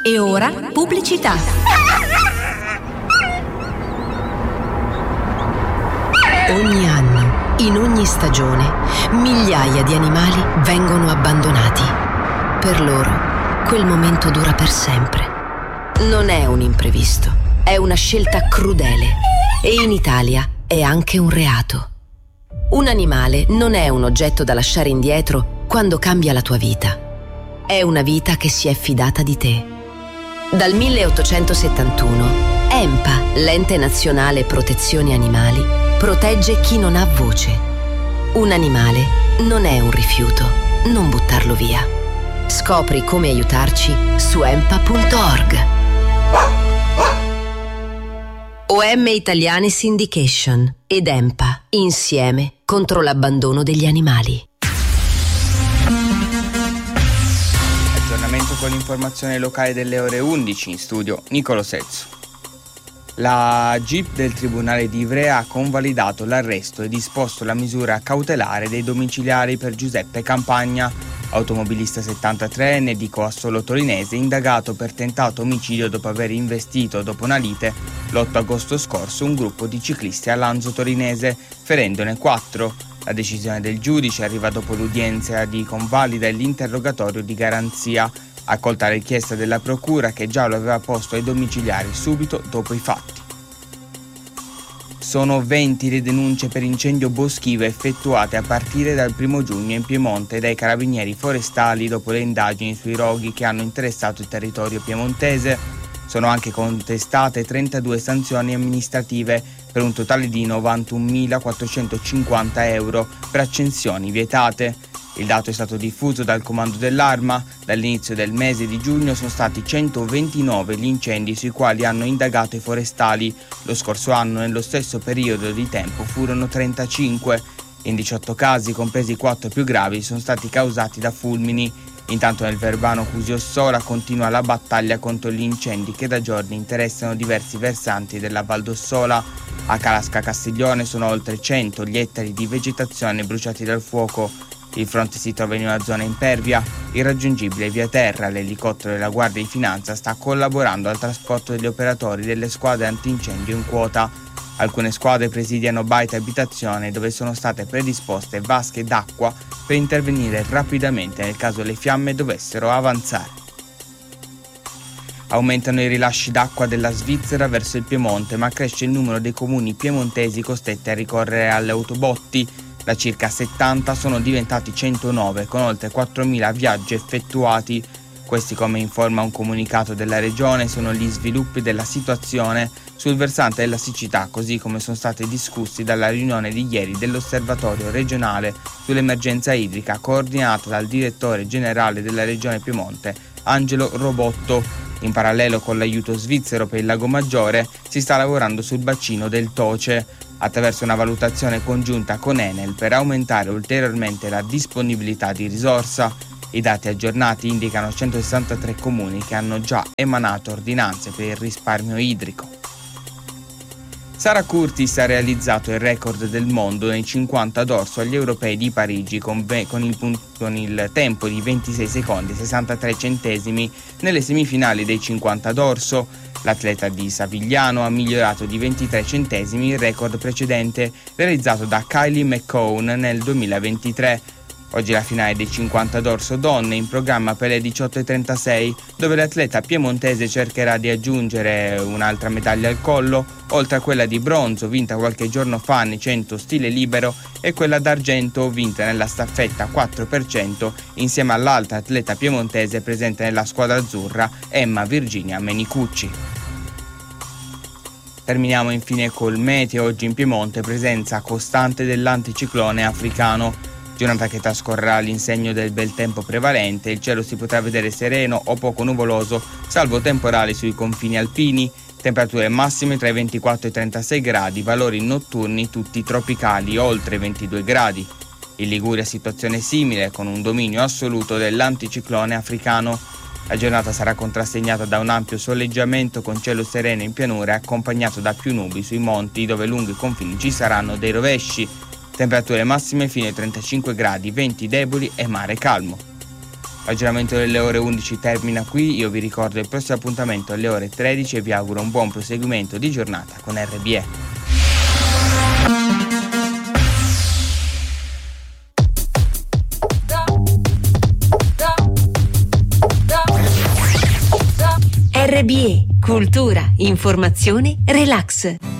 E ora pubblicità. Ogni anno, in ogni stagione, migliaia di animali vengono abbandonati. Per loro, quel momento dura per sempre. Non è un imprevisto, è una scelta crudele. E in Italia è anche un reato. Un animale non è un oggetto da lasciare indietro quando cambia la tua vita. È una vita che si è fidata di te. Dal 1871, EMPA, l'Ente Nazionale Protezione Animali, protegge chi non ha voce. Un animale non è un rifiuto, non buttarlo via. Scopri come aiutarci su empa.org. OM Italiane Syndication ed EMPA, insieme contro l'abbandono degli animali. Aggiornamento con l'informazione locale delle ore 11, in studio Nicolo Sezzo. La GIP del Tribunale di Ivrea ha convalidato l'arresto e disposto la misura cautelare dei domiciliari per Giuseppe Campagna, automobilista 73enne di Coassolo Torinese, indagato per tentato omicidio dopo aver investito, dopo una lite, l'8 agosto scorso un gruppo di ciclisti a Lanzo Torinese, ferendone 4. La decisione del giudice arriva dopo l'udienza di convalida e l'interrogatorio di garanzia, accolta la richiesta della procura che già lo aveva posto ai domiciliari subito dopo i fatti. Sono 20 le denunce per incendio boschivo effettuate a partire dal 1 giugno in Piemonte dai carabinieri forestali dopo le indagini sui roghi che hanno interessato il territorio piemontese. Sono anche contestate 32 sanzioni amministrative per un totale di 91.450 euro per accensioni vietate. Il dato è stato diffuso dal comando dell'Arma. Dall'inizio del mese di giugno sono stati 129 gli incendi sui quali hanno indagato i forestali. Lo scorso anno, nello stesso periodo di tempo, furono 35. In 18 casi, compresi i 4 più gravi, sono stati causati da fulmini. Intanto nel Verbano Cusio-Ossola continua la battaglia contro gli incendi che da giorni interessano diversi versanti della Val d'Ossola. A Calasca Castiglione sono oltre 100 gli ettari di vegetazione bruciati dal fuoco. Il fronte si trova in una zona impervia, irraggiungibile via terra. L'elicottero della Guardia di Finanza sta collaborando al trasporto degli operatori delle squadre antincendio in quota. Alcune squadre presidiano baite abitazione dove sono state predisposte vasche d'acqua per intervenire rapidamente nel caso le fiamme dovessero avanzare. Aumentano i rilasci d'acqua della Svizzera verso il Piemonte, ma cresce il numero dei comuni piemontesi costretti a ricorrere alle autobotti. Da circa 70 sono diventati 109, con oltre 4.000 viaggi effettuati. Questi, come informa un comunicato della regione, sono gli sviluppi della situazione sul versante della siccità, così come sono stati discussi dalla riunione di ieri dell'Osservatorio regionale sull'emergenza idrica, coordinato dal direttore generale della regione Piemonte, Angelo Robotto. In parallelo con l'aiuto svizzero per il Lago Maggiore, si sta lavorando sul bacino del Toce, attraverso una valutazione congiunta con Enel per aumentare ulteriormente la disponibilità di risorsa. I dati aggiornati indicano 163 comuni che hanno già emanato ordinanze per il risparmio idrico. Sara Curtis ha realizzato il record del mondo nei 50 d'orso agli europei di Parigi con il tempo di 26 secondi e 63 centesimi nelle semifinali dei 50 d'orso. L'atleta di Savigliano ha migliorato di 23 centesimi il record precedente realizzato da Kylie McCone nel 2023. Oggi la finale dei 50 d'orso donne in programma per le 18:36, dove l'atleta piemontese cercherà di aggiungere un'altra medaglia al collo, oltre a quella di bronzo vinta qualche giorno fa nei 100 stile libero e quella d'argento vinta nella staffetta 4% insieme all'altra atleta piemontese presente nella squadra azzurra, Emma Virginia Menicucci. Terminiamo infine col meteo. Oggi in Piemonte presenza costante dell'anticiclone africano. Giornata che trascorrerà all'insegno del bel tempo prevalente, il cielo si potrà vedere sereno o poco nuvoloso, salvo temporali sui confini alpini, temperature massime tra i 24 e i 36 gradi, valori notturni tutti tropicali, oltre i 22 gradi. In Liguria situazione simile, con un dominio assoluto dell'anticiclone africano. La giornata sarà contrassegnata da un ampio soleggiamento con cielo sereno in pianura, accompagnato da più nubi sui monti, dove lungo i confini ci saranno dei rovesci. Temperature massime fino ai 35 gradi, venti deboli e mare calmo. L'aggiornamento delle ore 11 termina qui, io vi ricordo il prossimo appuntamento alle ore 13 e vi auguro un buon proseguimento di giornata con RBE. RBE, cultura, informazione, relax.